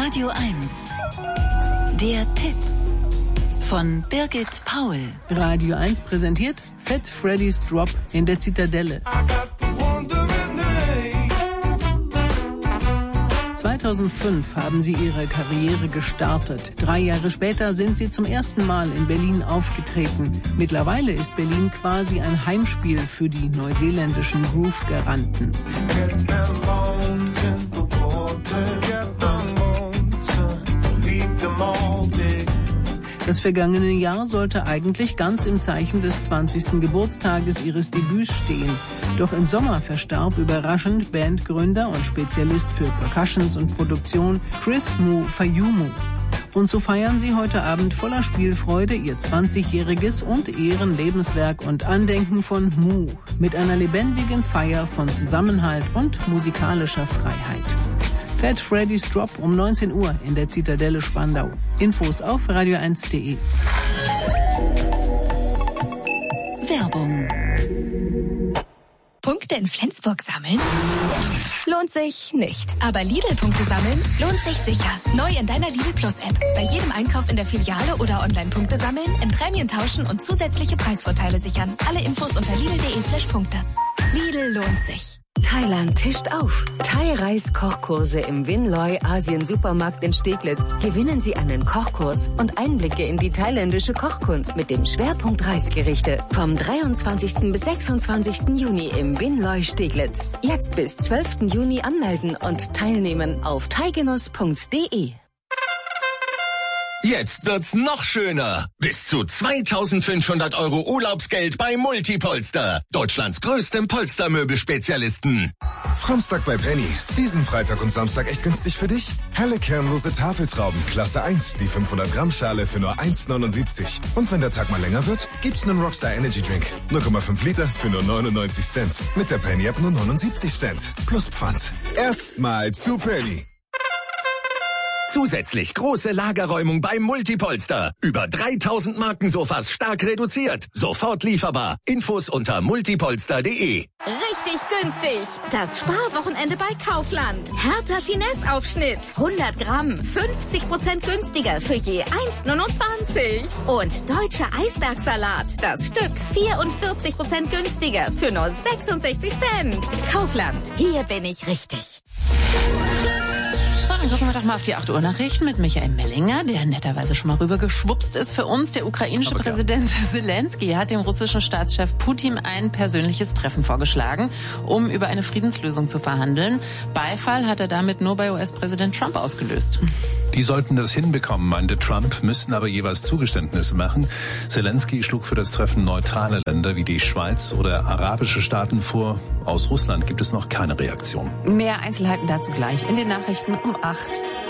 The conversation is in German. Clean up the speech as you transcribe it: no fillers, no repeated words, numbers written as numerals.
Radio 1. Der Tipp von Birgit Paul. Radio 1 präsentiert Fat Freddy's Drop in der Zitadelle. 2005 haben sie ihre Karriere gestartet. 3 Jahre später sind sie zum ersten Mal in Berlin aufgetreten. Mittlerweile ist Berlin quasi ein Heimspiel für die neuseeländischen Groove-Garanten. Das vergangene Jahr sollte eigentlich ganz im Zeichen des 20. Geburtstages ihres Debüts stehen. Doch im Sommer verstarb überraschend Bandgründer und Spezialist für Percussions und Produktion Chris Mu Fayumu. Und so feiern sie heute Abend voller Spielfreude ihr 20-jähriges und ehren Lebenswerk und Andenken von Mu mit einer lebendigen Feier von Zusammenhalt und musikalischer Freiheit. Fat Freddy's Drop um 19 Uhr in der Zitadelle Spandau. Infos auf radio1.de. Werbung. Punkte in Flensburg sammeln? Lohnt sich nicht. Aber Lidl-Punkte sammeln lohnt sich sicher. Neu in deiner Lidl Plus-App. Bei jedem Einkauf in der Filiale oder online Punkte sammeln, in Prämien tauschen und zusätzliche Preisvorteile sichern. Alle Infos unter lidl.de/Punkte. Lidl lohnt sich. Thailand tischt auf. Thai-Reis-Kochkurse im Winloy Asien-Supermarkt in Steglitz. Gewinnen Sie einen Kochkurs und Einblicke in die thailändische Kochkunst mit dem Schwerpunkt Reisgerichte. Vom 23. bis 26. Juni im Winloy Steglitz. Jetzt bis 12. Juni anmelden und teilnehmen auf thaigenuss.de. Jetzt wird's noch schöner. Bis zu 2.500 € Urlaubsgeld bei Multipolster. Deutschlands größtem Polstermöbelspezialisten. Samstag bei Penny. Diesen Freitag und Samstag echt günstig für dich? Helle kernlose Tafeltrauben, Klasse 1, die 500 Gramm Schale für nur 1,79. Und wenn der Tag mal länger wird, gibt's einen Rockstar Energy Drink. 0,5 Liter für nur 99 Cent. Mit der Penny App nur 79 Cent. Plus Pfand. Erstmal zu Penny. Zusätzlich große Lagerräumung beim Multipolster. Über 3.000 Markensofas stark reduziert. Sofort lieferbar. Infos unter multipolster.de. Richtig günstig. Das Sparwochenende bei Kaufland. Hertha Finesse-Aufschnitt. 100 Gramm. 50% günstiger für je 1,29. Und deutscher Eisbergsalat. Das Stück 44% günstiger für nur 66 Cent. Kaufland. Hier bin ich richtig. So, dann gucken wir doch mal auf die 8 Uhr Nachrichten mit Michael Mellinger, der netterweise schon mal rübergeschwupst ist für uns. Der ukrainische Präsident Zelensky hat dem russischen Staatschef Putin ein persönliches Treffen vorgeschlagen, um über eine Friedenslösung zu verhandeln. Beifall hat er damit nur bei US-Präsident Trump ausgelöst. Die sollten das hinbekommen, meinte Trump, müssten aber jeweils Zugeständnisse machen. Zelensky schlug für das Treffen neutrale Länder wie die Schweiz oder arabische Staaten vor. Aus Russland gibt es noch keine Reaktion. Mehr Einzelheiten dazu gleich in den Nachrichten um 8.